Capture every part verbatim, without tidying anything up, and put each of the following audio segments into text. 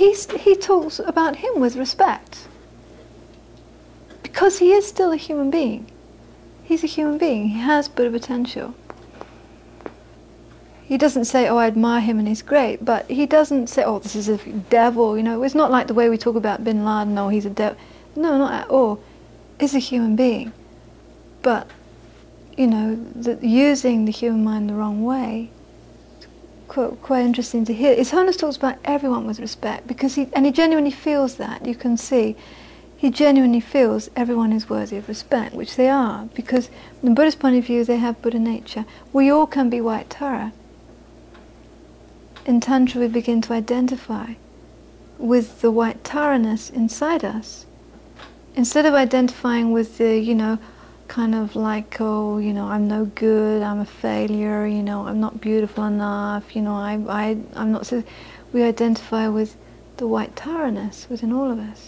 he's, he talks about him with respect. Because he is still a human being. He's a human being. He has Buddha potential. He doesn't say, oh, I admire him and he's great, but he doesn't say, oh, this is a devil, you know. It's not like the way we talk about Bin Laden, oh, he's a devil. No, not at all. He's a human being. But, you know, the, using the human mind the wrong way, it's quite, quite interesting to hear. His Holiness talks about everyone with respect, because he, and he genuinely feels that, you can see. He genuinely feels everyone is worthy of respect, which they are, because from the Buddhist point of view, they have Buddha nature. We all can be white Tara. In Tantra, we begin to identify with the white Taraness inside us. Instead of identifying with the, you know, kind of like, oh, you know, I'm no good, I'm a failure, you know, I'm not beautiful enough, you know, I, I, I'm not so... We identify with the white Taraness within all of us.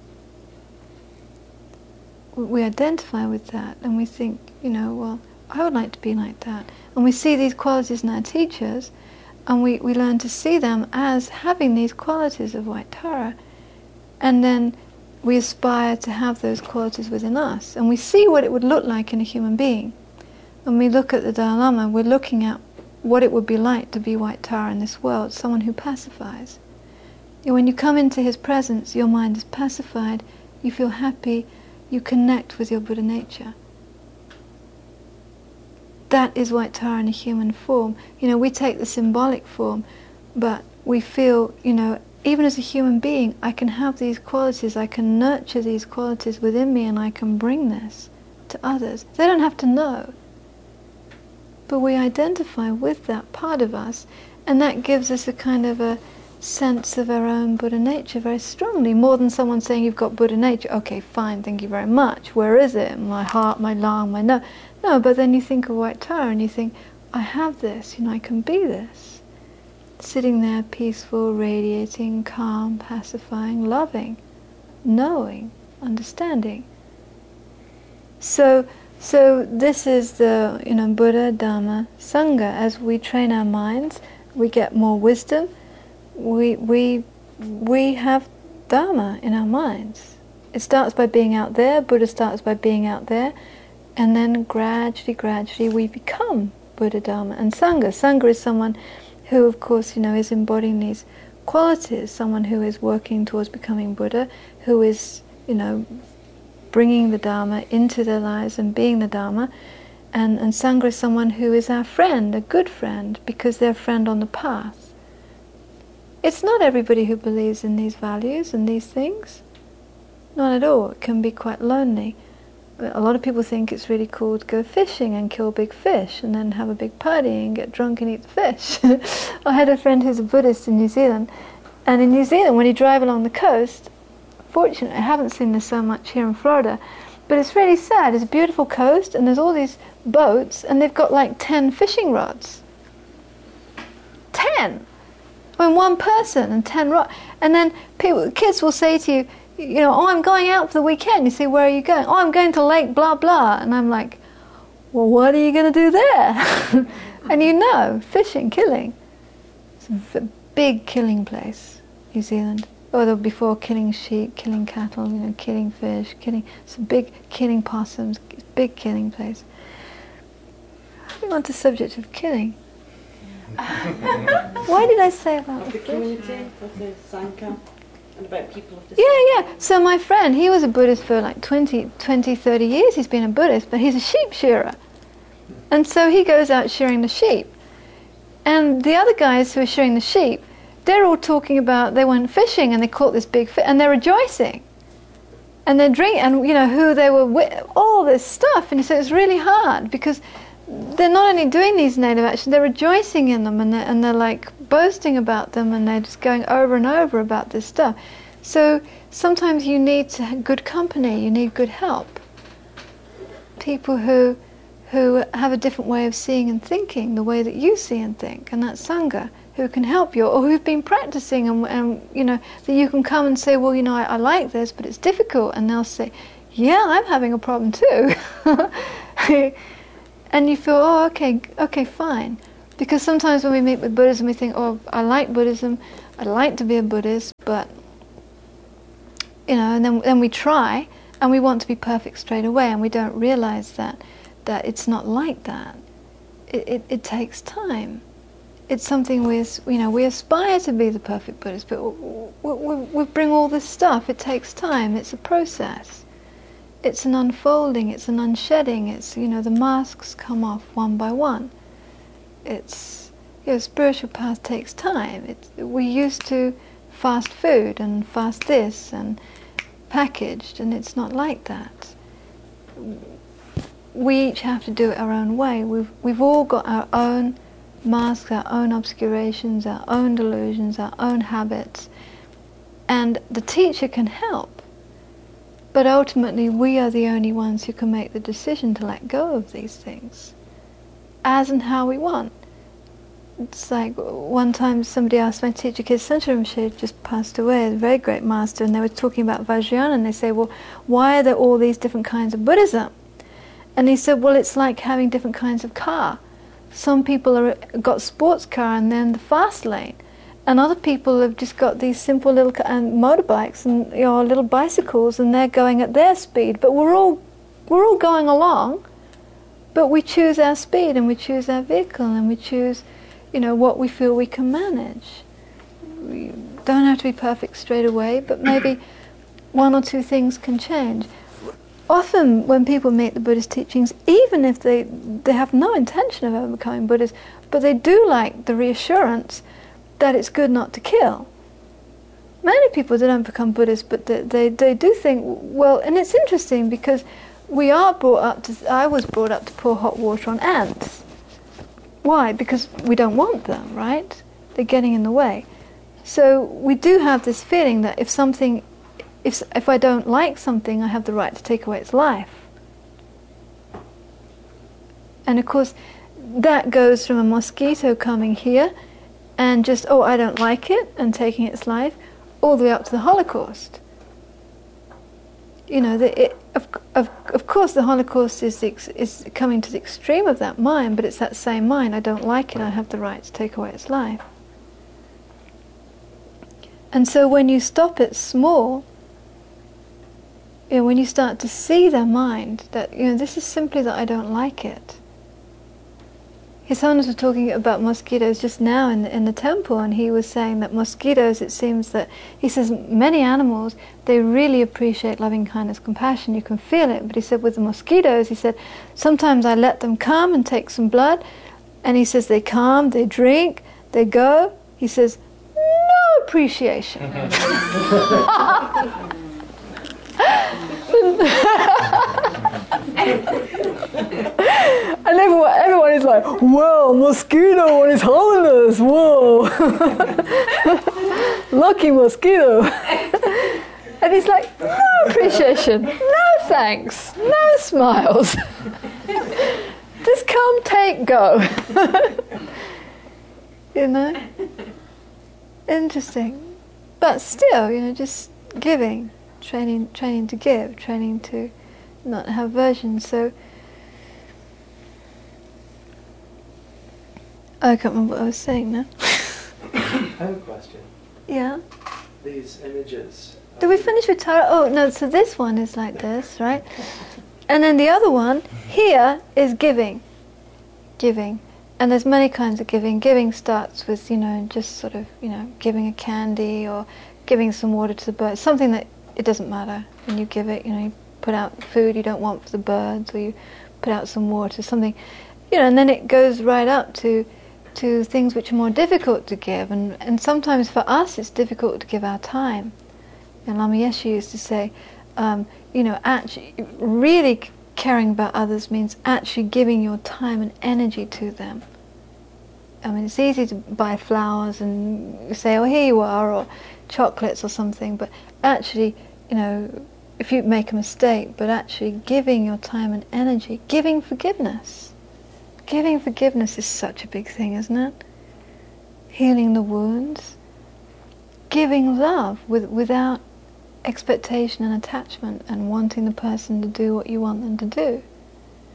We identify with that, and we think, you know, well, I would like to be like that. And we see these qualities in our teachers, and we, we learn to see them as having these qualities of white Tara. And then we aspire to have those qualities within us. And we see what it would look like in a human being. When we look at the Dalai Lama, we're looking at what it would be like to be white Tara in this world, someone who pacifies. And when you come into his presence, your mind is pacified, you feel happy, you connect with your Buddha nature. That is white Tara in a human form. You know, we take the symbolic form, but we feel, you know, even as a human being, I can have these qualities, I can nurture these qualities within me, and I can bring this to others. They don't have to know. But we identify with that part of us, and that gives us a kind of a sense of our own Buddha nature very strongly, more than someone saying, you've got Buddha nature. Okay, fine, thank you very much. Where is it? My heart, my lung, my nose. No, but then you think of white Tara and you think, I have this, you know, I can be this. Sitting there, peaceful, radiating, calm, pacifying, loving, knowing, understanding. So, so this is the, you know, Buddha, Dhamma, Sangha. As we train our minds, we get more wisdom. We, we, we have Dharma in our minds. It starts by being out there, Buddha starts by being out there, and then gradually, gradually we become Buddha, Dharma and Sangha. Sangha is someone who, of course, you know, is embodying these qualities, someone who is working towards becoming Buddha, who is, you know, bringing the Dharma into their lives and being the Dharma, and, and Sangha is someone who is our friend, a good friend, because they're a friend on the path. It's not everybody who believes in these values and these things. Not at all. It can be quite lonely. A lot of people think it's really cool to go fishing and kill big fish and then have a big party and get drunk and eat the fish. I had a friend who's a Buddhist in New Zealand, and in New Zealand when you drive along the coast, fortunately I haven't seen this so much here in Florida, but it's really sad. It's a beautiful coast and there's all these boats and they've got like ten fishing rods. Ten! I mean, one person and ten rods. And then people, kids will say to you, you know, oh, I'm going out for the weekend. You say, where are you going? Oh, I'm going to Lake blah blah. And I'm like, well, what are you going to do there? And you know, fishing, killing. It's a big killing place, New Zealand. Or before killing sheep, killing cattle, you know, killing fish, killing, it's a big killing possums, big killing place. How do you want the subject of killing? Why did I say about the community, of the Sangha, and about people of the Yeah, yeah. So my friend, he was a Buddhist for like twenty, thirty years. He's been a Buddhist, but he's a sheep shearer. And so he goes out shearing the sheep. And the other guys who are shearing the sheep, they're all talking about they went fishing and they caught this big fish, and they're rejoicing. And they're drinking, and you know, who they were with, all this stuff. And so it's really hard because they're not only doing these native actions, they're rejoicing in them, and they're, and they're like boasting about them, and they're just going over and over about this stuff. So sometimes you need to have good company, you need good help. People who who have a different way of seeing and thinking, the way that you see and think, and that's Sangha, who can help you, or who've been practicing, and, and you know, that you can come and say, well, you know, I, I like this, but it's difficult, and they'll say, yeah, I'm having a problem too. And you feel, oh, okay, okay, fine. Because sometimes when we meet with Buddhism, we think, oh, I like Buddhism, I'd like to be a Buddhist, but, you know, and then, then we try, and we want to be perfect straight away, and we don't realize that, that it's not like that. It, it, it takes time. It's something we, you know, we aspire to be the perfect Buddhist, but we, we, we bring all this stuff. It takes time. It's a process. It's an unfolding. It's an unshedding. It's, you know, the masks come off one by one. It's, you know, spiritual path takes time. It's, we used to fast food and fast this and packaged, and it's not like that. We each have to do it our own way. We've we've all got our own masks, our own obscurations, our own delusions, our own habits, and the teacher can help. But ultimately, we are the only ones who can make the decision to let go of these things, as and how we want. It's like one time somebody asked my teacher, Kid She had just passed away, a very great master, and they were talking about Vajrayana, and they say, well, why are there all these different kinds of Buddhism? And he said, well, it's like having different kinds of car. Some people are got sports car and they're in the fast lane, and other people have just got these simple little and motorbikes and, you know, little bicycles, and they're going at their speed. But we're all we're all going along, but we choose our speed and we choose our vehicle and we choose, you know, what we feel we can manage. We don't have to be perfect straight away, but maybe one or two things can change. Often when people meet the Buddhist teachings, even if they, they have no intention of ever becoming Buddhist, but they do like the reassurance that it's good not to kill. Many people, they don't become Buddhist, but they, they, they do think, well, and it's interesting because we are brought up to, I was brought up to pour hot water on ants. Why? Because we don't want them, right? They're getting in the way. So we do have this feeling that if something, if if I don't like something, I have the right to take away its life. And of course, that goes from a mosquito coming here and just, oh, I don't like it, and taking its life, all the way up to the Holocaust. You know, the, it, of, of of course the Holocaust is the ex, is coming to the extreme of that mind, but it's that same mind. I don't like it, I have the right to take away its life. And so when you stop it small, you know, when you start to see their mind, that, you know, this is simply that I don't like it. His Holiness was talking about mosquitoes just now in the, in the temple, and he was saying that mosquitoes, it seems that, he says many animals, they really appreciate loving kindness, compassion, you can feel it, but he said with the mosquitoes, he said, sometimes I let them come and take some blood, and he says they come, they drink, they go, he says, no appreciation. And everyone, everyone is like, whoa, mosquito on His Holiness, whoa. Lucky mosquito. And he's like, no appreciation, no thanks, no smiles. Just come, take, go. You know? Interesting. But still, you know, just giving, training training to give, training to not have aversion. So I can't remember what I was saying now. I have a question. Yeah. These images. Did we finish with Tara? Oh no, so this one is like this, right? And then the other one here is giving. Giving. And there's many kinds of giving. Giving starts with, you know, just sort of, you know, giving a candy or giving some water to the birds. Something that it doesn't matter when you give it, you know, you put out food you don't want for the birds, or you put out some water, something, you know, and then it goes right up to to things which are more difficult to give, and, and sometimes for us it's difficult to give our time. And Lama Yeshe used to say, um, you know, actually really caring about others means actually giving your time and energy to them. I mean, it's easy to buy flowers and say, oh, here you are, or chocolates or something, but actually, you know, if you make a mistake, but actually giving your time and energy, giving forgiveness. Giving forgiveness is such a big thing, isn't it? Healing the wounds. Giving love with, without expectation and attachment, and wanting the person to do what you want them to do.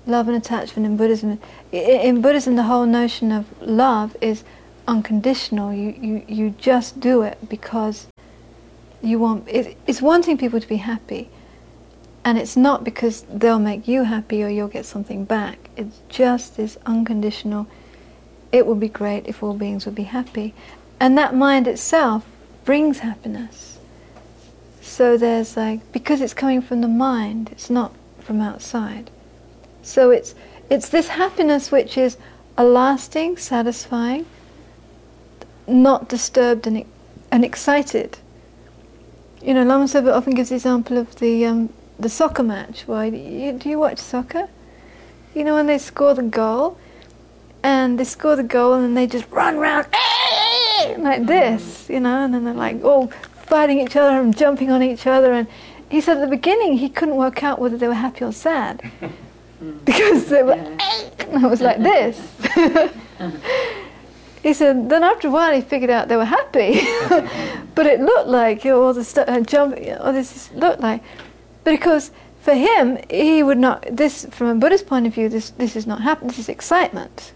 love and attachment in Buddhism. In Buddhism, the whole notion of love is unconditional. You, you, you just do it because you want, it, it's wanting people to be happy. And it's not because they'll make you happy or you'll get something back. It's just this unconditional, it would be great if all beings would be happy. And that mind itself brings happiness. So there's like, because it's coming from the mind, it's not from outside. So it's it's this happiness which is a lasting, satisfying, not disturbed and and excited. You know, Lama Zopa often gives the example of the um, the soccer match. Why you, do you watch soccer? You know, when they score the goal, and they score the goal, and then they just run around like this, you know, and then they're like all fighting each other and jumping on each other. And he said at the beginning he couldn't work out whether they were happy or sad. Because they were, and I was like this. He said, then after a while he figured out they were happy. But it looked like, you know, all the stuff, uh, jumping, all this looked like. But because for him, he would not, this, from a Buddhist point of view, this, this is not happiness, this is excitement.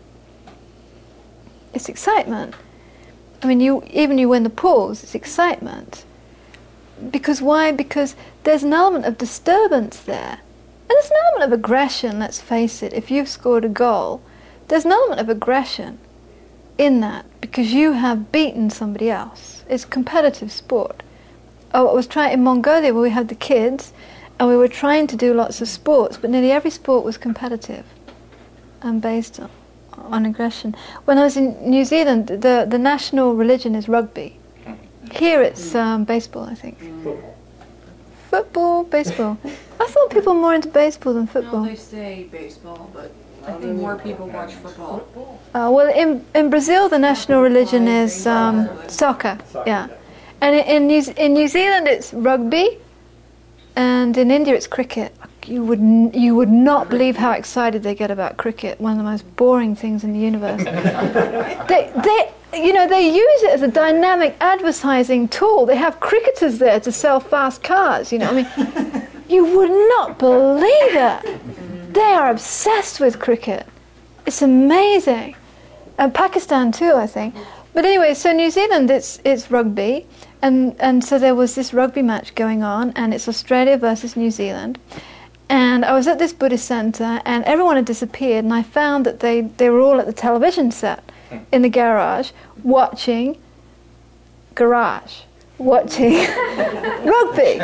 It's excitement. I mean, you even you win the pools, it's excitement. Because why? Because there's an element of disturbance there. And there's an element of aggression, let's face it. If you've scored a goal, there's an element of aggression in that because you have beaten somebody else. It's competitive sport. Oh, I was trying in Mongolia where we had the kids and we were trying to do lots of sports, but nearly every sport was competitive and based on, on aggression. When I was in New Zealand, the, the national religion is rugby. Here it's um, baseball, I think. Football. Football, baseball. I thought people were more into baseball than football. No, they say baseball, but I think more people watch football. Uh, well, in in Brazil, the national religion is um, soccer. Yeah, and in in New, in New Zealand it's rugby, and in India it's cricket. You would n- you would not believe how excited they get about cricket. One of the most boring things in the universe. they they. You know, they use it as a dynamic advertising tool. They have cricketers there to sell fast cars, you know. I mean, you would not believe it. They are obsessed with cricket. It's amazing. And Pakistan too, I think. But anyway, so New Zealand, it's it's rugby. And, and so there was this rugby match going on, and it's Australia versus New Zealand. And I was at this Buddhist centre, and everyone had disappeared, and I found that they, they were all at the television set in the garage, watching garage, watching rugby.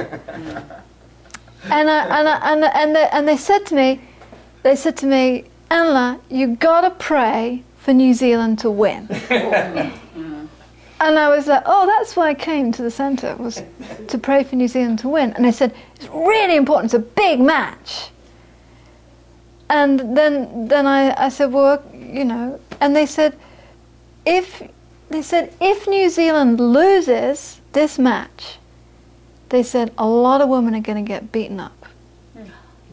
And I, and I, and and they, and they said to me, they said to me, Anla, you gotta pray for New Zealand to win. And I was like, oh, that's why I came to the centre, was to pray for New Zealand to win. And they said, it's really important, it's a big match. And then then I, I said, well, you know, and they said, if they said if New Zealand loses this match, they said a lot of women are going to get beaten up. Mm.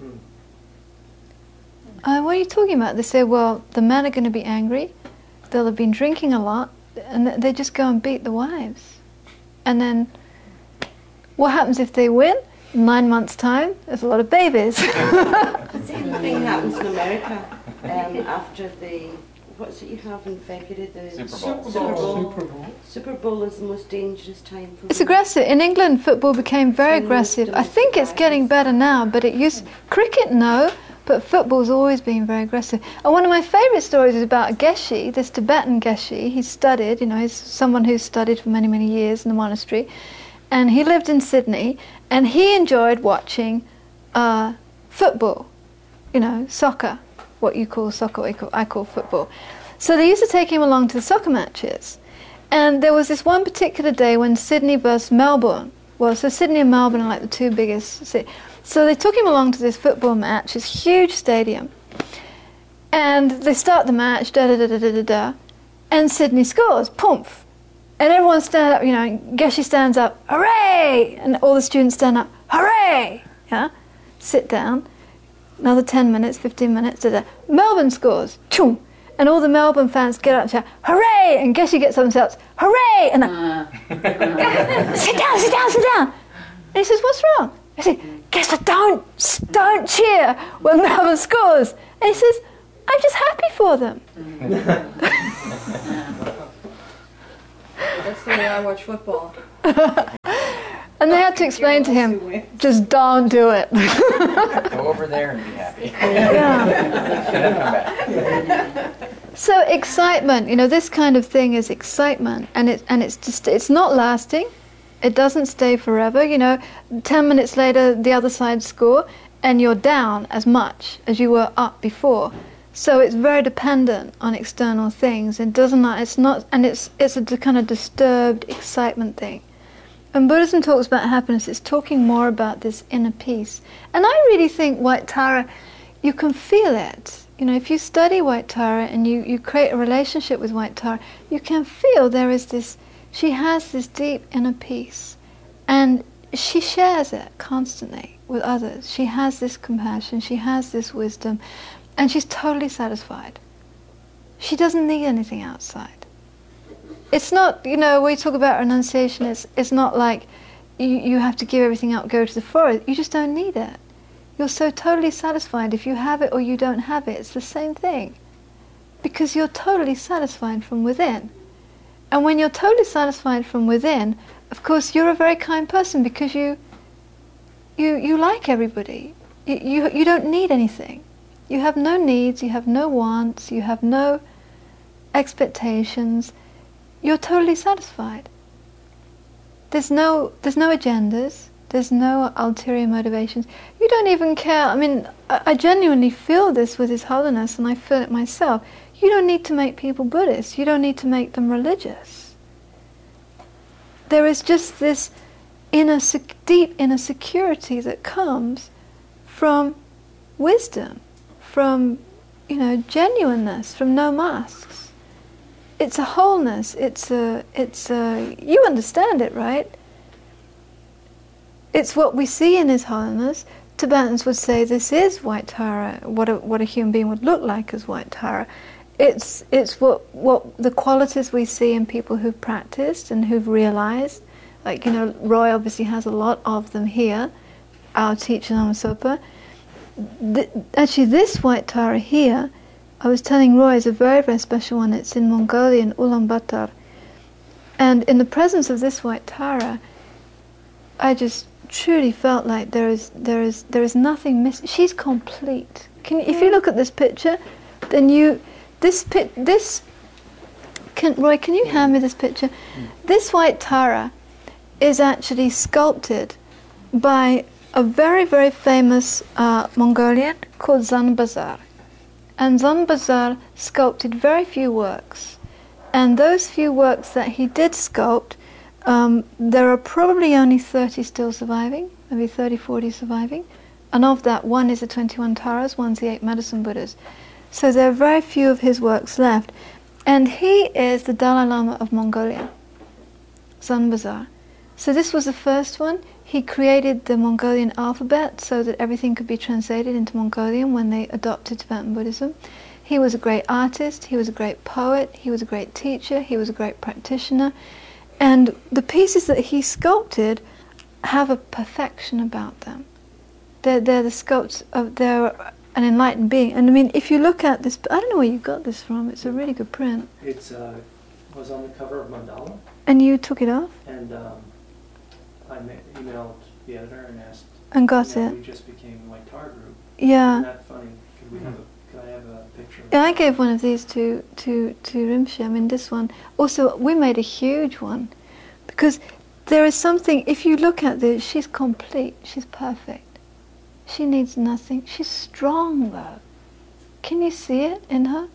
Uh, what are you talking about? They say, well, the men are going to be angry, they'll have been drinking a lot, and they just go and beat the wives. And then what happens if they win? Nine months' time, there's a lot of babies. The same thing happens in America um, after the, what's it you have in February? The Super Bowl. Super Bowl. Super Bowl. Super Bowl is the most dangerous time for It's women. aggressive. In England, football became very So aggressive. I domestic think it's getting violence. better now, but it used... Cricket, no, but football's always been very aggressive. And one of my favourite stories is about Geshe, this Tibetan Geshe. He studied, you know, he's someone who's studied for many, many years in the monastery. And he lived in Sydney, and he enjoyed watching uh, football, you know, soccer, what you call soccer, what I call, I call football. So they used to take him along to the soccer matches. And there was this one particular day when Sydney versus Melbourne, well, so Sydney and Melbourne are like the two biggest cities. So they took him along to this football match, this huge stadium. And they start the match, da-da-da-da-da-da, and Sydney scores, poof. And everyone stands up, you know, Geshe stands up, hooray! And all the students stand up, hooray! Yeah? Sit down. Another ten minutes, fifteen minutes, da-da. Melbourne scores, choom! And all the Melbourne fans get up and shout, hooray! And Geshe gets up and shouts, hooray! And uh, sit down, sit down, sit down! And he says, what's wrong? I say, guess what, don't, don't cheer when Melbourne scores. And he says, I'm just happy for them. That's the way I watch football. And they had to explain to him, just don't do it. Go over there and be happy. Yeah. And then come back. So excitement, you know, this kind of thing is excitement, and it and it's just it's not lasting. It doesn't stay forever. You know, ten minutes later, the other side score, and you're down as much as you were up before. So it's very dependent on external things. It doesn't. It's not, and it's it's a kind of disturbed excitement thing. When Buddhism talks about happiness, it's talking more about this inner peace. And I really think White Tara, you can feel it. You know, if you study White Tara and you, you create a relationship with White Tara, you can feel there is this, she has this deep inner peace. And she shares it constantly with others. She has this compassion, she has this wisdom, and she's totally satisfied. She doesn't need anything outside. It's not, you know, when we talk about renunciation, it's, it's not like you, you have to give everything up, go to the forest. You just don't need it. You're so totally satisfied. If you have it or you don't have it, it's the same thing. Because you're totally satisfied from within. And when you're totally satisfied from within, of course, you're a very kind person because you you, you like everybody. You, you, you don't need anything. You have no needs, you have no wants, you have no expectations. You're totally satisfied. There's no there's no agendas. There's no ulterior motivations. You don't even care. I mean, I, I genuinely feel this with His Holiness, and I feel it myself. You don't need to make people Buddhists. You don't need to make them religious. There is just this inner, deep inner security that comes from wisdom, from, you know, genuineness, from no masks. It's a wholeness. It's a. It's a. You understand it, right? It's what we see in His Holiness. Tibetans would say this is White Tara. What a what a human being would look like as White Tara. It's it's what what the qualities we see in people who've practiced and who've realized. Like, you know, Roy obviously has a lot of them here. Our teacher Namasapa. Th- actually, this White Tara here, I was telling Roy, is a very, very special one. It's in Mongolia, in Ulaanbaatar. And in the presence of this White Tara, I just truly felt like there is there is there is nothing missing. She's complete. Can if you look at this picture, then you this pit this can Roy, can you hand me this picture? This White Tara is actually sculpted by a very, very famous uh, Mongolian called Zanabazar. And Zanabazar sculpted very few works. And those few works that he did sculpt, um, there are probably only thirty still surviving, maybe thirty, forty surviving. And of that, one is the twenty-one Taras, one's the eight Medicine Buddhas. So there are very few of his works left. And he is the Dalai Lama of Mongolia, Zanabazar. So this was the first one. He created the Mongolian alphabet so that everything could be translated into Mongolian when they adopted Tibetan Buddhism. He was a great artist, he was a great poet, he was a great teacher, he was a great practitioner. And the pieces that he sculpted have a perfection about them. They're, they're the sculpts of, they're an enlightened being. And I mean, if you look at this, I don't know where you got this from, it's a really good print. It's uh, was on the cover of Mandala, And you took it off? and um, I ma- emailed the editor and asked. And got you know, it. We just became White Tar Group. Yeah. Isn't that funny? Could we have a? Could I have a picture? Of Yeah, I gave one of these to, to, to Rinpoche. I mean, this one. Also, we made a huge one. Because there is something, if you look at this, she's complete. She's perfect. She needs nothing. She's strong, though. Can you see it in her?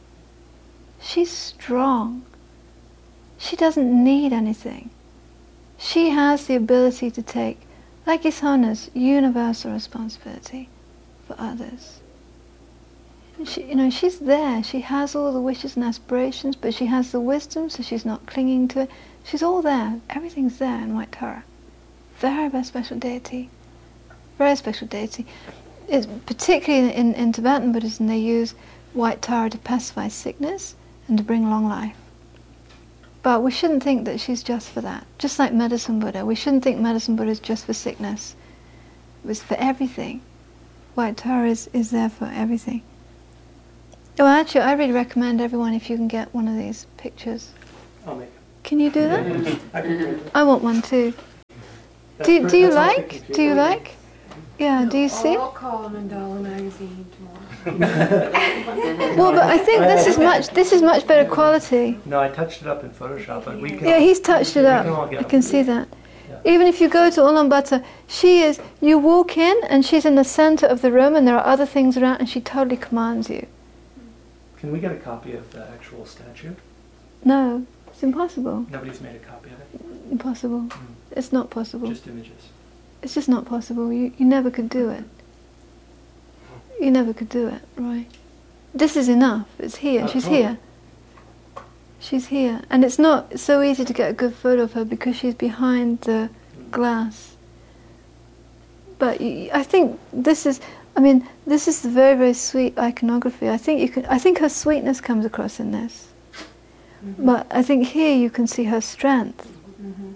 She's strong. She doesn't need anything. She has the ability to take, like His Holiness, universal responsibility for others. She, you know, she's there. She has all the wishes and aspirations, but she has the wisdom, so she's not clinging to it. She's all there. Everything's there in White Tara. Very, very special deity. Very special deity. It's particularly in, in Tibetan Buddhism, they use White Tara to pacify sickness and to bring long life. But we shouldn't think that she's just for that. Just like Medicine Buddha, we shouldn't think Medicine Buddha is just for sickness. It's for everything. White Tara is, is there for everything. Well, actually, I really recommend everyone if you can get one of these pictures. I'll make it. Can you do that? I can print it. I want one too. That's Do, per- do you that's on the like? computer. Do you like? Yeah, do you see? I'll call Mandala Magazine tomorrow. Well, but I think this is much this is much better quality. No, I touched it up in Photoshop, but we can. Yeah, he's touched it we up. can all get I them. can see that. Yeah. Even if you go to Ulaanbaatar, she is, you walk in and she's in the center of the room and there are other things around and she totally commands you. Can we get a copy of the actual statue? No, it's impossible. Nobody's made a copy of it. Impossible. Mm. It's not possible. Just images. It's just not possible. You, you never could do it. You never could do it, right? This is enough. It's here. Oh, She's totally. here. She's here. And it's not so easy to get a good photo of her because she's behind the glass. But y- I think this is, I mean, this is very, very sweet iconography. I think you can, I think her sweetness comes across in this. Mm-hmm. But I think here you can see her strength, Mm-hmm.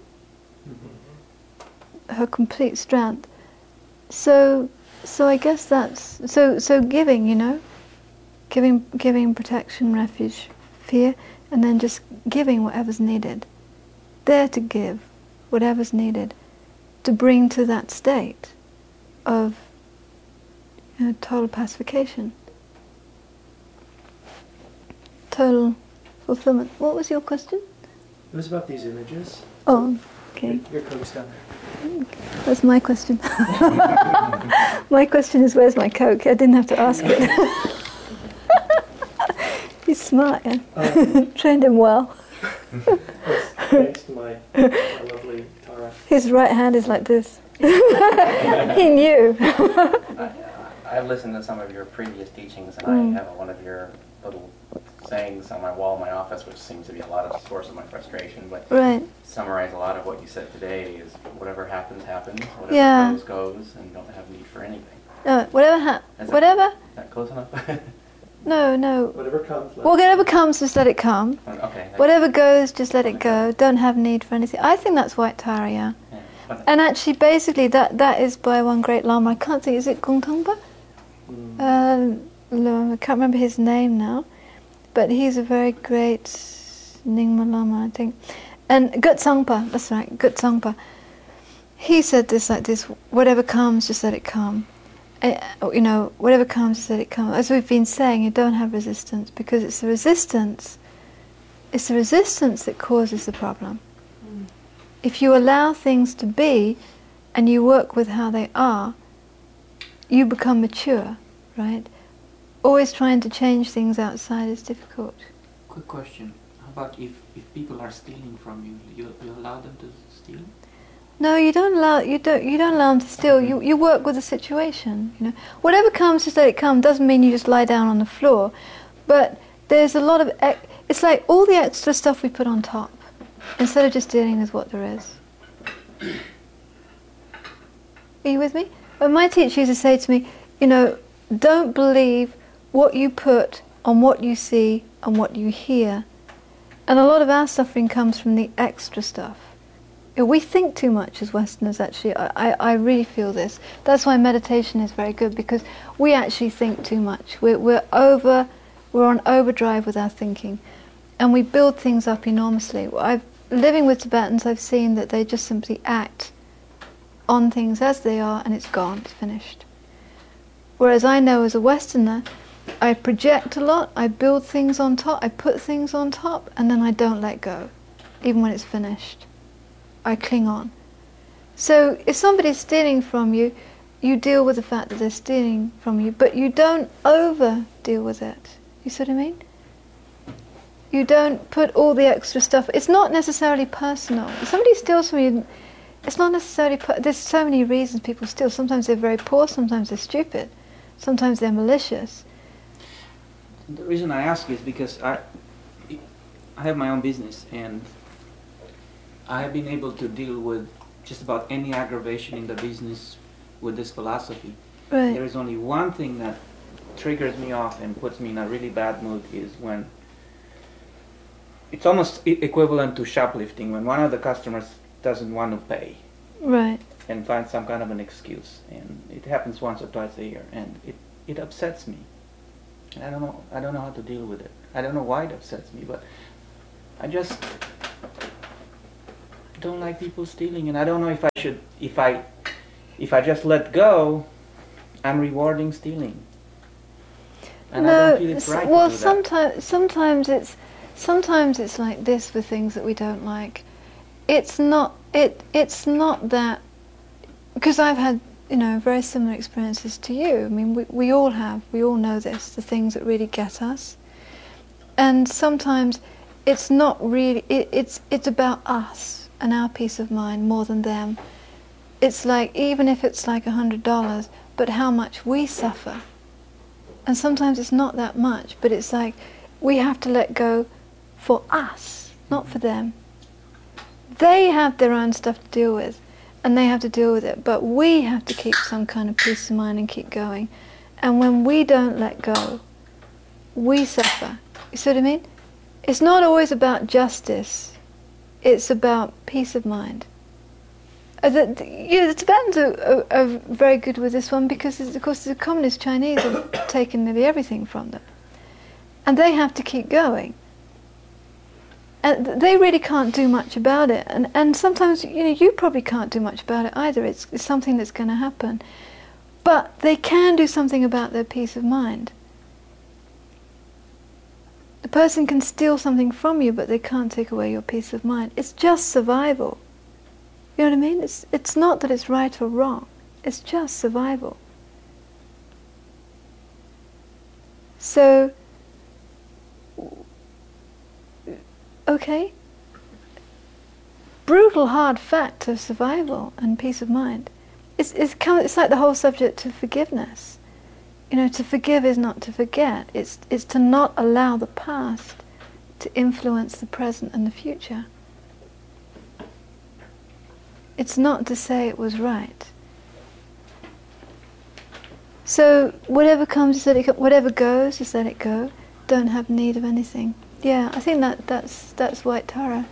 her complete strength. So, so I guess that's so. So giving, you know, giving, giving protection, refuge, fear, and then just giving whatever's needed. There to give whatever's needed to bring to that state of, you know, total pacification, total fulfillment. What was your question? It was about these images. Oh, okay. Your, your coat's down there. That's my question. My question is, where's my Coke? I didn't have to ask it. He's smart, yeah. Uh, Trained him well. Thanks, thanks to my, my lovely Tara. His right hand is like this. He knew. I, I've listened to some of your previous teachings, and Mm. I have one of your little sayings on my wall in my office, which seems to be a lot of the source of my frustration. But Right. summarize a lot of what you said today is whatever happens, happens. Whatever Yeah. goes, goes, and don't have need for anything. No, whatever ha- Is that- whatever? Is that close enough? No, no. Whatever comes. let- Whatever comes, just let it come. Okay. that- Whatever goes, just let it go. Don't have need for anything. I think that's White Tara, yeah. yeah, but- And actually, basically, that, that is by one great Lama. I can't think, is it Gong Tongpa? Mm. Um, lo- I can't remember his name now, but he's a very great Nyingma Lama, I think. And Gut Sangpa, that's right, Gut Sangpa. He said this like this: whatever comes, just let it come. Uh, you know, whatever comes, just let it come. As we've been saying, you don't have resistance because it's the resistance. It's the resistance that causes the problem. Mm. If you allow things to be, and you work with how they are, you become mature, right? Always trying to change things outside is difficult. Quick question. How about if, if people are stealing from you, you, you allow them to steal? No, you don't allow you don't you don't allow them to steal. You you work with the situation. You know, whatever comes, just let it come. Doesn't mean you just lie down on the floor, but there's a lot of ec- it's like all the extra stuff we put on top instead of just dealing with what there is. Are you with me? But my teacher used to say to me, you know, don't believe what you put on what you see and what you hear. And a lot of our suffering comes from the extra stuff. You know, we think too much as Westerners, actually. I, I, I really feel this. That's why meditation is very good, because we actually think too much. We're, we're over, we're on overdrive with our thinking. And we build things up enormously. I've, living with Tibetans, I've seen that they just simply act on things as they are, and it's gone, it's finished. Whereas I know as a Westerner, I project a lot, I build things on top, I put things on top, and then I don't let go, even when it's finished. I cling on. So if somebody's stealing from you, you deal with the fact that they're stealing from you, but you don't over deal with it. You see what I mean? You don't put all the extra stuff. It's not necessarily personal. If somebody steals from you, it's not necessarily, per- there's so many reasons people steal. Sometimes they're very poor, sometimes they're stupid, sometimes they're malicious. The reason I ask is because I, I have my own business, and I have been able to deal with just about any aggravation in the business with this philosophy. Right. There is only one thing that triggers me off and puts me in a really bad mood is when it's almost e- equivalent to shoplifting, when one of the customers doesn't want to pay. Right. and find some kind of an excuse. And it happens once or twice a year, and it, it upsets me. And I don't know I don't know how to deal with it. I don't know why it upsets me, but I just don't like people stealing, and I don't know if I should if I if I just let go, I'm rewarding stealing. And no, I don't feel it's s- right well, to do that. sometimes sometimes it's sometimes it's like this with things that we don't like. It's not it it's not that, because I've had, you know, very similar experiences to you. I mean, we we all have. We all know this. The things that really get us, and sometimes it's not really. It, it's it's about us and our peace of mind more than them. It's like, even if it's like a hundred dollars, but how much we suffer. And sometimes it's not that much, but it's like we have to let go for us, not for them. They have their own stuff to deal with, and they have to deal with it, but we have to keep some kind of peace of mind and keep going. And when we don't let go, we suffer. You see what I mean? It's not always about justice. It's about peace of mind. Uh, the, the, you know, the Tibetans are, are, are very good with this one, because, of course, the communist Chinese have taken nearly everything from them. And they have to keep going. And they really can't do much about it. And and sometimes, you know, you probably can't do much about it either. It's, it's something that's going to happen. But they can do something about their peace of mind. The person can steal something from you, but they can't take away your peace of mind. It's just survival. You know what I mean? It's it's not that it's right or wrong. It's just survival. So, okay, brutal hard fact of survival and peace of mind. It's it's kind of, it's like the whole subject of forgiveness. You know, to forgive is not to forget. It's it's to not allow the past to influence the present and the future. It's not to say it was right. So whatever comes, just let it go. Whatever goes, just let it go. Don't have need of anything. Yeah, I think that that's that's White Tara.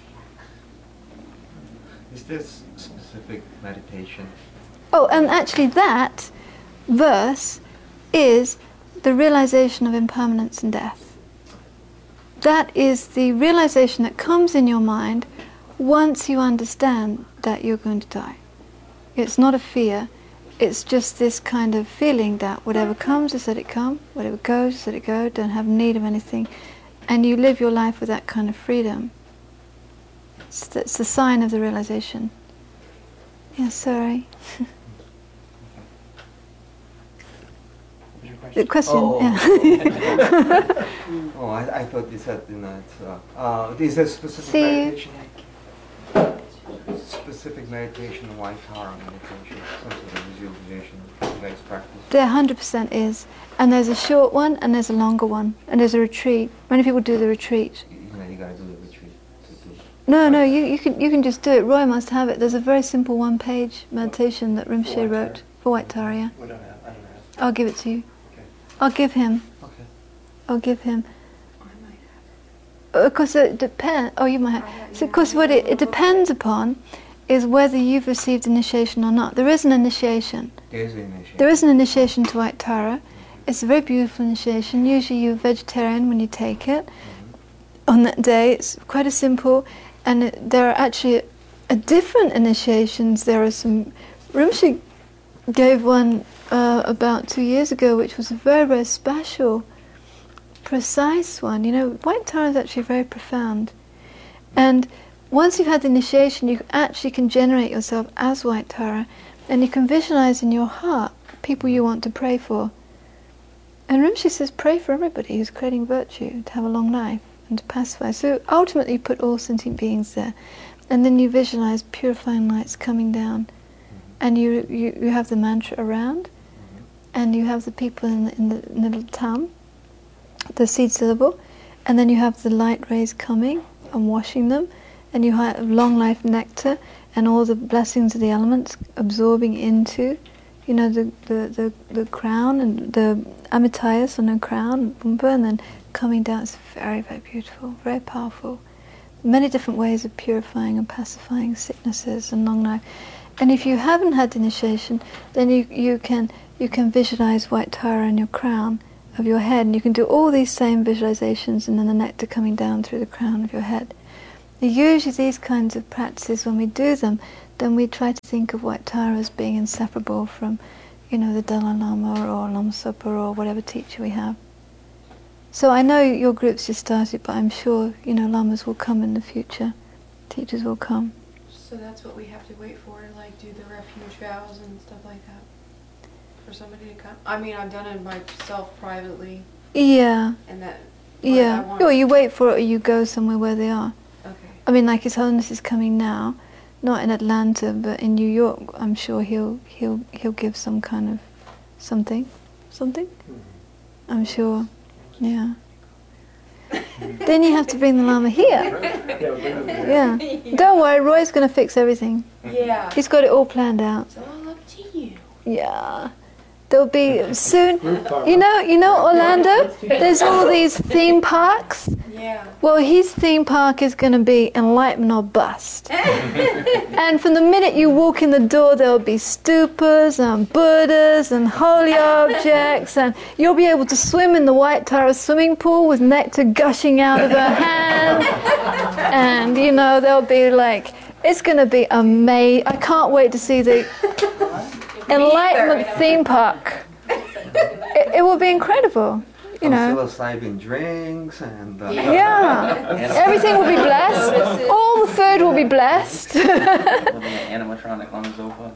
Is this specific meditation? Oh, and actually that verse is the realization of impermanence and death. That is the realization that comes in your mind once you understand that you're going to die. It's not a fear, it's just this kind of feeling that whatever comes, just let it come, whatever goes, just let it go, don't have need of anything, and you live your life with that kind of freedom. It's the, it's the sign of the realization. Yeah, sorry. The question, Oh, yeah. Oh, I, I thought you said, you know, it's, uh, uh, this is specific See you. meditation. Specific meditation, White Tara meditation, some sort of visualization you guys practice. There one hundred percent is. And there's a short one and there's a longer one. And there's a retreat. Many people do the retreat. You, you know, you gotta do the retreat. To do. No, no, you, you can you can just do it. Roy must have it. There's a very simple one-page meditation that Rinpoche White Tara? wrote for White Tara. Yeah. We don't have, I don't have. I'll give it to you. Okay. I'll give him. Okay. I'll give him. Of course, it depends. Oh, you might have. So, of course, what it, it depends upon is whether you've received initiation or not. There is an initiation. There is an initiation. There is an initiation to White Tara. It's a very beautiful initiation. Usually you're vegetarian when you take it. On that day, it's quite a simple, and it, there are actually a different initiations. There are some. Rinpoche gave one uh, about two years ago, which was a very, very special, precise one. You know, White Tara is actually very profound. And once you've had the initiation, you actually can generate yourself as White Tara, and you can visualize in your heart people you want to pray for. And Rinpoche says, pray for everybody who's creating virtue, to have a long life and to pacify. So ultimately you put all sentient beings there, and then you visualize purifying lights coming down, and you you, you have the mantra around, and you have the people in the, in the, in the little tam, the seed syllable, and then you have the light rays coming and washing them, and you have long life nectar and all the blessings of the elements absorbing into, you know, the the, the, the crown and the amitayas on the crown, and then coming down. It's very, very beautiful, very powerful. Many different ways of purifying and pacifying sicknesses and long life. And if you haven't had initiation, then you, you can you can visualize white Tara in your crown of your head, and you can do all these same visualizations, and then the nectar coming down through the crown of your head. And usually these kinds of practices, when we do them, then we try to think of white Tara as being inseparable from, you know, the Dalai Lama or Lama Zopa or whatever teacher we have. So I know your group's just started, but I'm sure, you know, lamas will come in the future. Teachers will come. So that's what we have to wait for, to like do the refuge vows and stuff like that? For somebody to come? I mean, I've done it myself privately, Yeah, and that... but I yeah. want- Or you wait for it, or you go somewhere where they are. Okay. I mean, like His Holiness is coming now, not in Atlanta, but in New York. I'm sure he'll he'll he'll give some kind of something, something. I'm sure. Yeah. Then you have to bring the Lama here. Yeah. Don't worry, Roy's going to fix everything. Yeah. He's got it all planned out. It's all up to you. Yeah. There'll be soon. You know, you know Orlando. There's all these theme parks. Yeah. Well, his theme park is going to be Enlighten or Bust. And from the minute you walk in the door, there'll be stupas and Buddhas and holy objects, and you'll be able to swim in the White Tara swimming pool with nectar gushing out of her hand. And, you know, there'll be like, it's going to be amazing. I can't wait to see the Enlightenment theme park. It, it will be incredible. You know. Psilocybin drinks and uh, Yeah, everything will be blessed. All the food will be blessed. Living an animatronic Lama Zopa.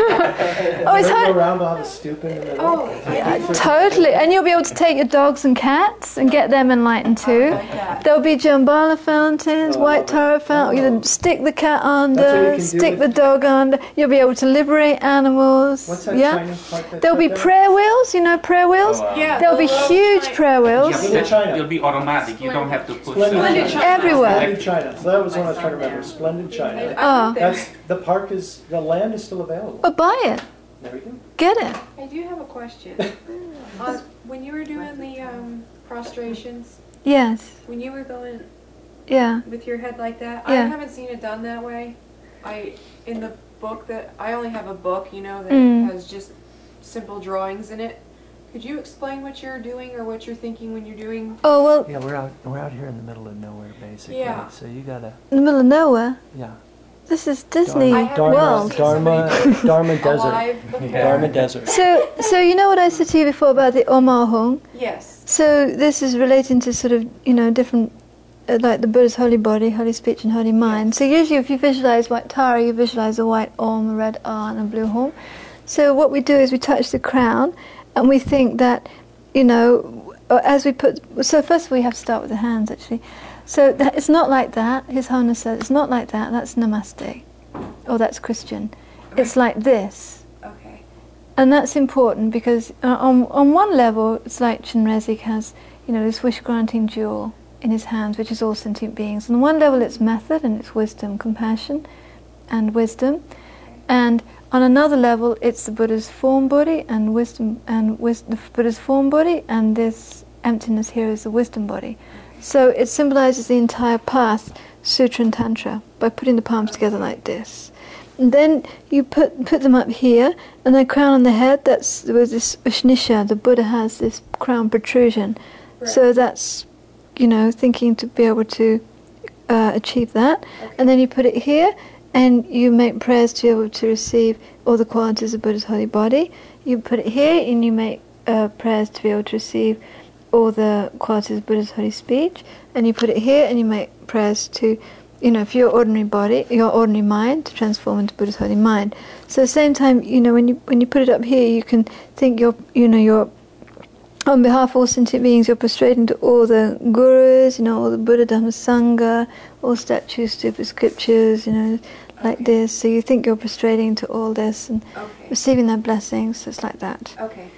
Oh, it's Go hard. around, we'll have a stoop in the middle. Oh, Yeah, totally. And you'll be able to take your dogs and cats and get them enlightened too. like that. There'll be Jambala fountains, Oh, white Tara fountains. You can stick the cat That's what under, you can do stick the with- dog under. You'll be able to liberate animals. What's that Yeah. Chinese park that's There'll up be there? prayer wheels. You know prayer wheels. Oh, wow. Yeah. There'll be the little huge China- prayer wheels. Yeah, Splendid China. it'll be automatic. You don't have to push Splendid the- China. Everywhere. Splendid China. So that was one I was trying to remember. Splendid China. Oh. That's the park is the land is still available. But buy it. There we go. Get it. I do have a question. On, when you were doing the um, prostrations, Yes. when you were going Yeah. with your head like that, I Yeah. haven't seen it done that way. I in the book that I only have a book, you know, that Mm. has just simple drawings in it. Could you explain what you're doing or what you're thinking when you're doing? Oh well, Yeah, we're out we're out here in the middle of nowhere, basically. Yeah. So you gotta, in the middle of nowhere. yeah. This is Disney I haven't World. seen Dharma, somebody Dharma Desert. alive before. Dharma Desert. So, so you know what I said to you before about the Omar Hong? Yes. So this is relating to sort of, you know, different, uh, like the Buddha's holy body, holy speech, and holy mind. So usually if you visualize white Tara, you visualize a white Om, a red R, and a blue Hom. So what we do is we touch the crown, and we think that, you know, uh, as we put, so first of all we have to start with the hands actually. So that, it's not like that, His Holiness said, it's not like that, that's Namaste. Or that's Christian. It's like this. Okay. And that's important because uh, on on one level, it's like Chenrezig has, you know, this wish-granting jewel in his hands, which is all sentient beings. On one level, it's method and it's wisdom, compassion, and wisdom. And on another level, it's the Buddha's form body and wisdom, and wis- the Buddha's form body, and this emptiness here is the wisdom body. So it symbolizes the entire path, Sutra and Tantra, by putting the palms together like this. And then you put put them up here, and then crown on the head, that's with this Ushnisha, the Buddha has this crown protrusion. Right. So that's, you know, thinking to be able to uh, achieve that. Okay. And then you put it here, and you make prayers to be able to receive all the qualities of Buddha's holy body. You put it here, and you make uh, prayers to be able to receive all the qualities of Buddha's holy speech. And you put it here, and you make prayers to, you know, for your ordinary body, your ordinary mind, to transform into Buddha's holy mind. So at the same time, you know, when you when you put it up here, you can think you're, you know, you're, on behalf of all sentient beings, you're prostrating to all the gurus, you know, all the Buddha, Dhamma, Sangha, all statues, stupid scriptures, you know, like Okay. this. So you think you're prostrating to all this and Okay. receiving their blessings. So it's like that. Okay.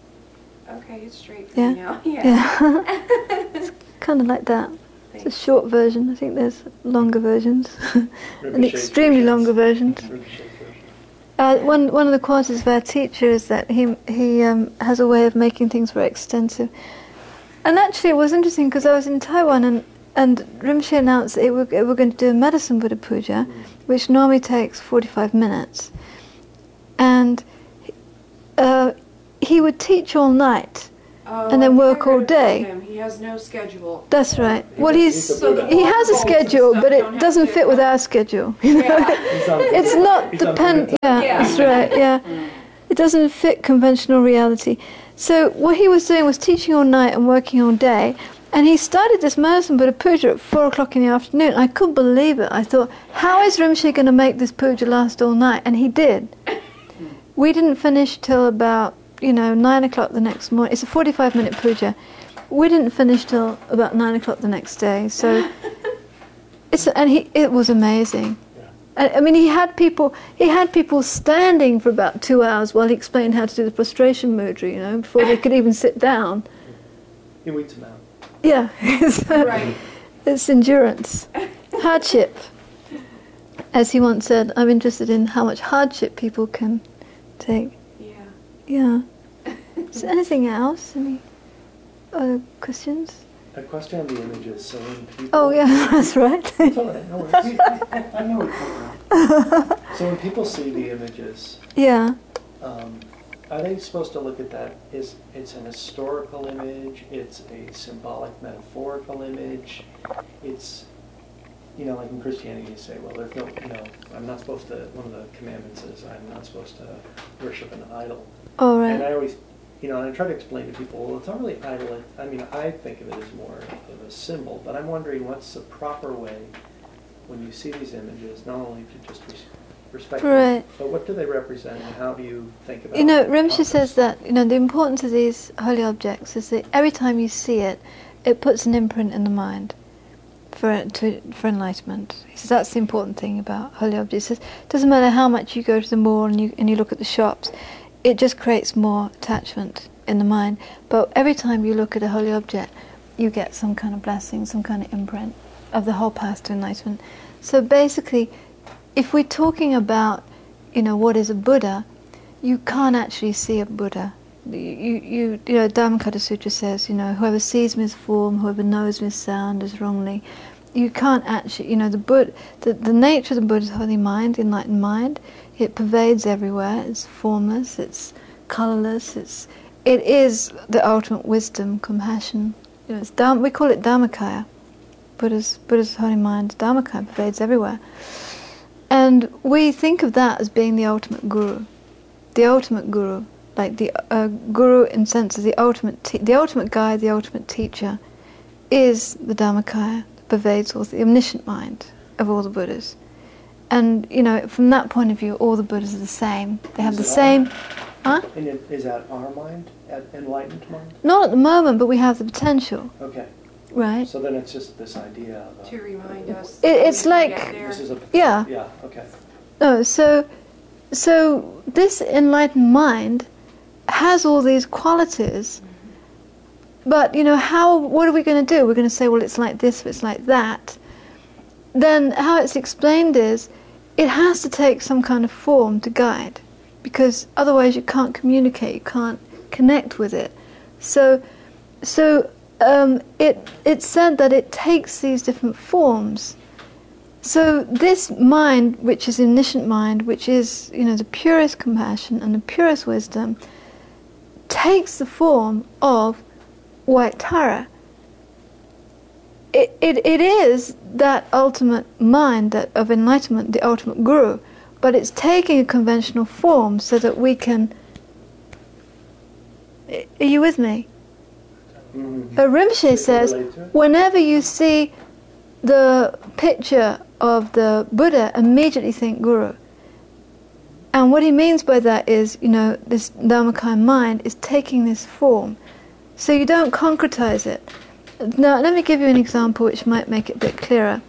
Okay, it's straight for Yeah. me now. Yeah. Yeah. It's kind of like that. It's a Thanks. short version. I think there's longer versions, and Rinpoche's extremely versions. longer versions. Rinpoche's version. Uh, one one of the qualities of our teacher is that he he um, has a way of making things very extensive. And actually, it was interesting because I was in Taiwan and and Rinpoche announced that it were, it were going to do a medicine Buddha puja, which normally takes forty-five minutes. and uh, he would teach all night. Oh, And then I think work I all read about day. him. He has no schedule. That's right. Well, he's he's a Buddha. he has a schedule, but Don't it have doesn't to- fit with our schedule. You know? Yeah. He's on- It's not he's on depend. Buddha Yeah, Yeah. that's right. Yeah, it doesn't fit conventional reality. So what he was doing was teaching all night and working all day. And he started this Madison Buddha puja at four o'clock in the afternoon. I couldn't believe it. I thought, how is Rinpoche going to make this puja last all night? And he did. We didn't finish till about, you know, nine o'clock the next morning. It's a forty-five minute puja. We didn't finish till about nine o'clock the next day. So, it's and he it was amazing. I, I mean, he had people he had people standing for about two hours while he explained how to do the prostration mudra. You know, before they could even sit down. He weeds them out. Yeah, it's, uh, Right. it's endurance, hardship. As he once said, I'm interested in how much hardship people can take. Yeah. Yeah. Is there anything else? Any other questions? A question on the images. So when people. Oh yeah, that's right. It's all right. No worries. I know where you're coming from. So when people see the images, Yeah. um, are they supposed to look at that as it's an historical image, it's a symbolic, metaphorical image, it's, you know, like in Christianity you say, well, there's no, you know, I'm not supposed to, one of the commandments is I'm not supposed to worship an idol. All And I right. always, you know, and I try to explain to people, well, it's not really idol, I mean, I think of it as more of a symbol, but I'm wondering what's the proper way when you see these images, not only to just res- respect them, Right. but what do they represent and how do you think about You know, the Rinpoche context? says that, you know, the importance of these holy objects is that every time you see it, it puts an imprint in the mind for to, for enlightenment. He says that's the important thing about holy objects. He says it doesn't matter how much you go to the mall and you and you look at the shops, it just creates more attachment in the mind. But every time you look at a holy object, you get some kind of blessing, some kind of imprint of the whole path to enlightenment. So basically, if we're talking about, you know, what is a Buddha, you can't actually see a Buddha. You, you, you know, Dhammakaya Sutra says, you know, whoever sees me as form, whoever knows me as sound, is wrongly. You can't actually, you know, the Buddha, the, the nature of the Buddha's holy mind, the enlightened mind, it pervades everywhere. It's formless, it's colorless, it's, it is the ultimate wisdom, compassion. You know, it's Dham, we call it Dhammakaya. Buddha's, Buddha's holy mind, Dhammakaya, pervades everywhere. And we think of that as being the ultimate guru, the ultimate guru, like the uh, guru in sense of the ultimate, te- the ultimate guide, the ultimate teacher, is the Dhammakaya, that pervades all the omniscient mind of all the Buddhas. And you know, from that point of view, all the Buddhas are the same. They have Is the it same, huh? And it, is that our mind, at enlightened mind? Not at the moment, but we have the potential, Okay, right? so then it's just this idea of a, To remind us. It- that it's we can like- get there. this is a Yeah. yeah okay. No, so, so this enlightened mind has all these qualities, but you know, how? What are we going to do? We're going to say, well, it's like this, it's like that. Then how it's explained is, it has to take some kind of form to guide, because otherwise you can't communicate, you can't connect with it. So, so um, it it's said that it takes these different forms. So this mind, which is the omniscient mind, which is, you know, the purest compassion and the purest wisdom, takes the form of white Tara. It, it, it is that ultimate mind that of enlightenment, the ultimate guru, but it's taking a conventional form so that we can... Are you with me? Mm-hmm. Uh, Rinpoche says, relate to it? whenever you see the picture of the Buddha, immediately think Guru. And what he means by that is, you know, this Dhammakaya mind is taking this form. So you don't concretize it. Now, let me give you an example which might make it a bit clearer.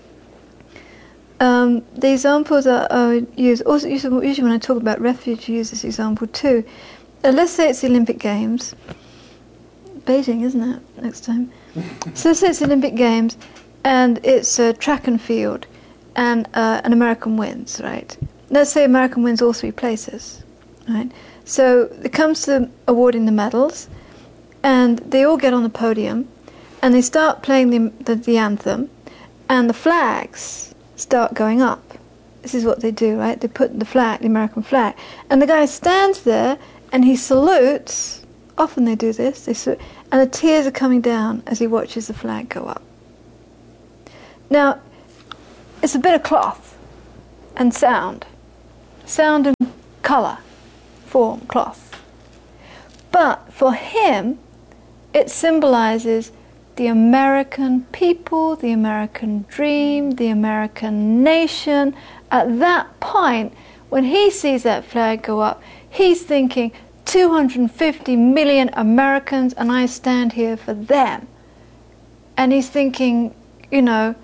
Um, the examples that I use, also usually, usually when I talk about refuge, I use this example too. Uh, let's say it's the Olympic Games. Beijing, isn't it, next time? So let's say it's the Olympic Games, and it's uh, track and field, and uh, an American wins, right? Let's say American wins all three places, right? So it comes to awarding the medals, and they all get on the podium, and they start playing the, the, the anthem, and the flags start going up. This is what they do, right? They put the flag, the American flag, and the guy stands there and he salutes. Often they do this, they salute, and the tears are coming down as he watches the flag go up. Now, it's a bit of cloth and sound. Sound and colour, form, cloth. But for him, it symbolizes the American people, the American dream, the American nation. At that point, when he sees that flag go up, he's thinking two hundred fifty million Americans, and I stand here for them. And he's thinking, you know,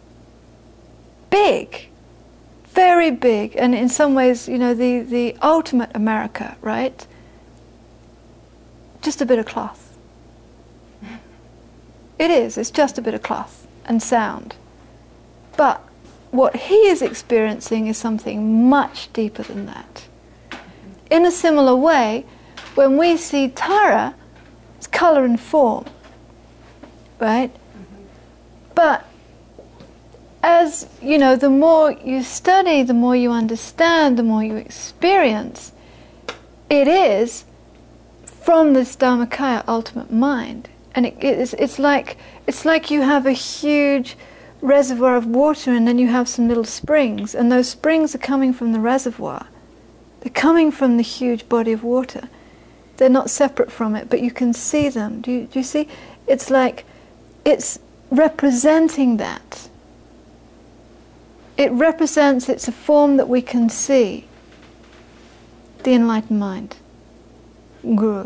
big, very big, and in some ways, you know, the, the ultimate America, right? Just a bit of cloth. It is, it's just a bit of cloth and sound. But what he is experiencing is something much deeper than that. In a similar way, when we see Tara, it's colour and form, right? But as, you know, the more you study, the more you understand, the more you experience, it is from this Dharmakaya ultimate mind. And it, it's, it's like it's like you have a huge reservoir of water, and then you have some little springs, and those springs are coming from the reservoir. They're coming from the huge body of water. They're not separate from it, but you can see them. Do you, do you see? It's like it's representing that. It represents, it's a form that we can see. The enlightened mind. Guru.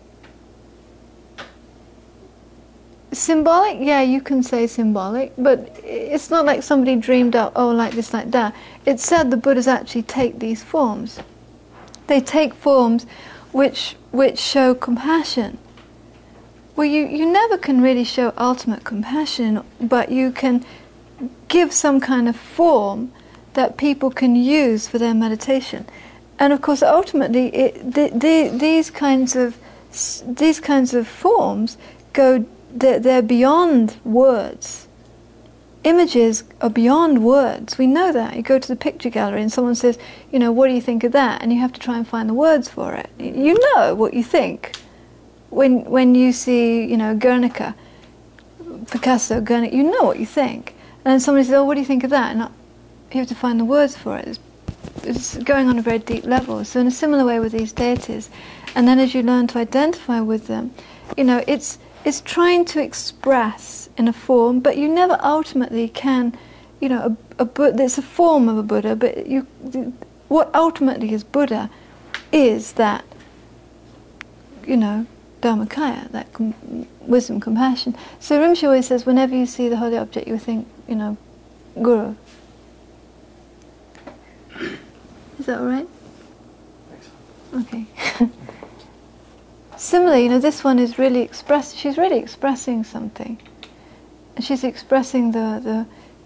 Symbolic, yeah, you can say symbolic, but it's not like somebody dreamed up, oh, like this, like that. It's said the Buddhas actually take these forms. They take forms which which show compassion. Well, you, you never can really show ultimate compassion, but you can give some kind of form that people can use for their meditation. And of course, ultimately, it, the, the, these kinds of these kinds of forms go. They're, they're beyond words. Images are beyond words. We know that. You go to the picture gallery and someone says, you know, what do you think of that? And you have to try and find the words for it. You know what you think. When when you see, you know, Guernica, Picasso, Guernica, you know what you think. And then somebody says, oh, what do you think of that? And you have to find the words for it. It's, it's going on a very deep level. So in a similar way with these deities. And then as you learn to identify with them, you know, it's It's trying to express in a form, but you never ultimately can, you know, a, a Buddha, it's a form of a Buddha, but you, what ultimately is Buddha is that, you know, Dharmakaya, that com- wisdom, compassion. So Rinpoche always says, whenever you see the holy object, you think, you know, Guru. Is that all right? Okay. Similarly, you know, this one is really express. She's really expressing something. She's expressing the the.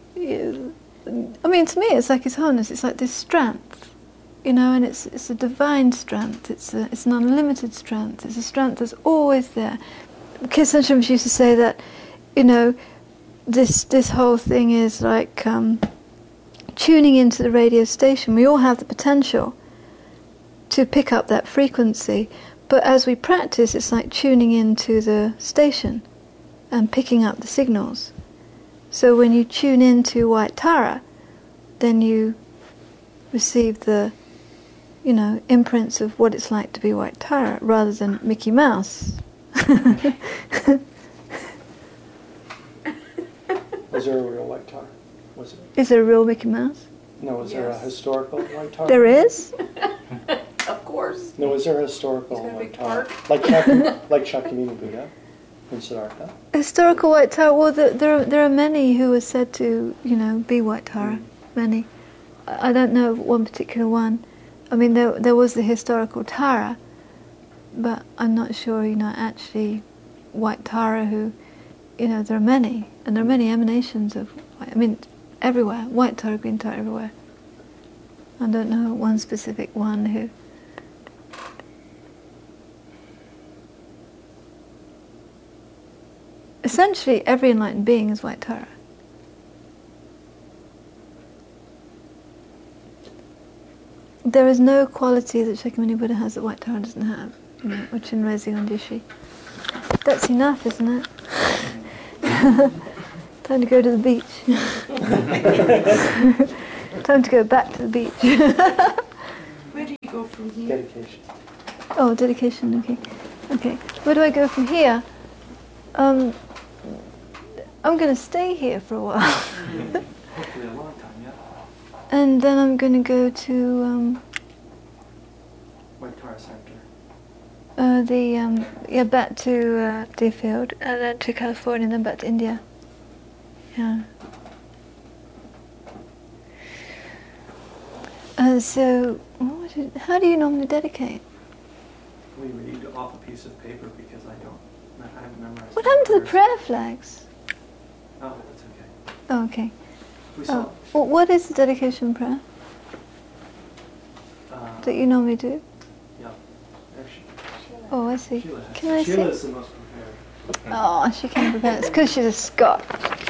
I mean, to me, it's like His Holiness. It's like this strength, you know, and it's it's a divine strength. It's a, it's an unlimited strength. It's a strength that's always there. Kirsan Rinpoche used to say that, you know, this this whole thing is like um, tuning into the radio station. We all have the potential to pick up that frequency. But as we practice, it's like tuning into the station and picking up the signals. So when you tune into White Tara, then you receive the, you know, imprints of what it's like to be White Tara, rather than Mickey Mouse. Was there a real White Tara? Was it? Is there a real Mickey Mouse? No, was there a Yes. historical White Tara? There is? Of course. No, is there a historical Is there a White big Tara? park? Like Shak- like Shakyamuni Buddha in Siddhartha? Historical White Tara, well, there, there, are, there are many who are said to, you know, be White Tara. Mm. Many. I I don't know of one particular one. I mean, there, there was the historical Tara, but I'm not sure, you know, actually White Tara who, you know, there are many. And there are many emanations of, I mean, everywhere. White Tara, Green Tara, everywhere. I don't know one specific one who... Essentially, every enlightened being is White Tara. there is no quality that Shakyamuni Buddha has that White Tara doesn't have, you know, or Chinrezi Ondishi. That's enough, isn't it? Time to go to the beach. Time to go back to the beach. Where do you go from here? Dedication. Oh, dedication, okay. Okay, where do I go from here? Um, I'm going to stay here for a while. Hopefully a long time, yeah. And then I'm going to go to um, White Tara Center. uh, the, um, yeah, back to uh, Deerfield, and then to California, and then back to India. Yeah. Uh, so, what did, how do you normally dedicate? We read off a piece of paper because I don't, I haven't memorized. What happened to the prayers. prayer flags? Oh, that's okay. Oh, okay. We saw, Oh, well, what is the dedication prayer uh, that you normally do? yeah, actually, Oh, I see. Sheila has. Can I see? Sheila's the most prepared. Oh, she can prepare. It's because she's a Scot.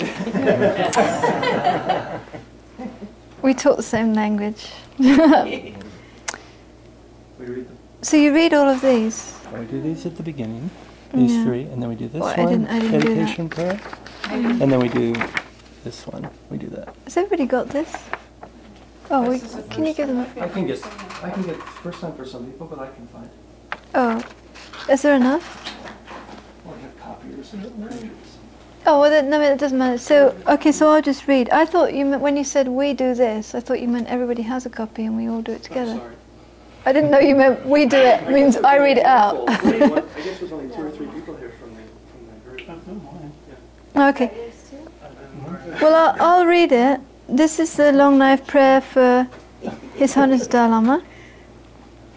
We talk the same language. We read them. So you read all of these? We do these at the beginning, these Yeah. three, and then we do this Well, I one, didn't- I didn't do that. dedication prayer, and then we do this one. We do that. Has everybody got this? Oh, we, This is the can you first give them? time. I can get, I can get first time for some people, but I can find. Oh, is there enough? Or have copiers and printers. Oh, well, then, no, it doesn't matter. So, okay, so I'll just read. I thought you meant, when you said we do this, I thought you meant everybody has a copy and we all do it I'm together. sorry. I didn't know you meant we do it means I read it out. I guess there's only two or three people here from the, from the group. Okay. Well, I'll, I'll read it. This is the long knife prayer for His Holiness Dalai Lama.